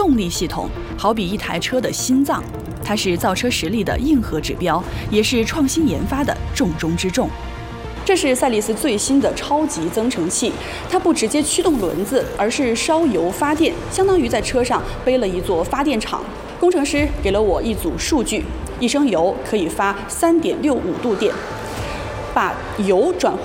动力系统好比一台车的心脏，它是造车实力的硬核指标，也是创新研发的重中之重。这是赛力斯最新的超级增程器，它不直接驱动轮子，而是烧油发电，相当于在车上背了一座发电厂。工程师给了我一组数据，1升油可以发3.65度电，把油转换